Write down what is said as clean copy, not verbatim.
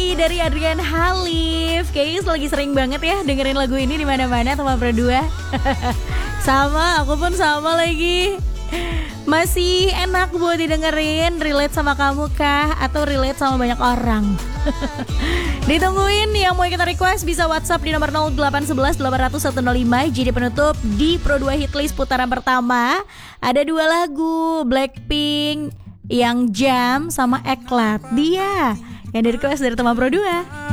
lagi dari Adrian Halif. Kayaknya lagi sering banget ya dengerin lagu ini di mana-mana sama berdua. Sama, aku pun sama lagi. Masih enak buat didengerin, relate sama kamu kah? Atau relate sama banyak orang? Ditungguin yang mau kita request bisa WhatsApp di nomor 0811 800 105. Jadi penutup di Pro 2 Hitlist putaran pertama ada 2 lagu Blackpink yang Jam sama Eklat. Dia yang di request dari teman Pro 2.